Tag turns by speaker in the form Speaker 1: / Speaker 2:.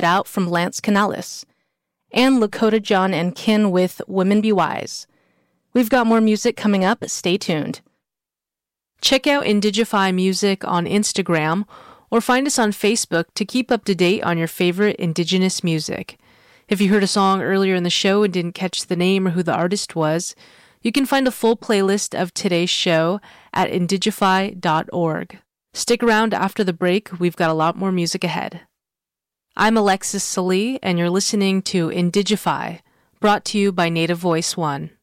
Speaker 1: Out from Lance Canales, and Lakota John and Kin with Women Be Wise. We've got more music coming up. Stay tuned. Check out Indigify Music on Instagram or find us on Facebook to keep up to date on your favorite Indigenous music. If you heard a song earlier in the show and didn't catch the name or who the artist was, you can find a full playlist of today's show at indigify.org. Stick around after the break. We've got a lot more music ahead. I'm Alexis Salee, and you're listening to Indigify, brought to you by Native Voice One.